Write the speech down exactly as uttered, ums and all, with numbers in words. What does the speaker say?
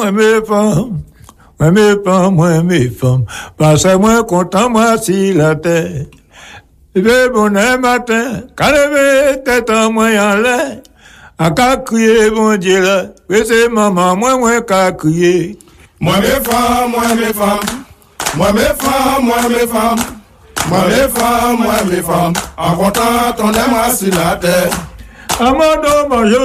moi mes femmes, moi mes femmes, moi mes femmes, parce que moi content moi si la terre. Le bonheur matin, quand levé tête en moi en l'air, à qu'à crier bon Dieu là, oui c'est maman, moi moi qu'à crier. Moi mes femmes, moi mes femmes, moi mes femmes, moi mes femmes, moi mes femmes, moi mes femmes, en content on aime moi si la terre. Amando, moi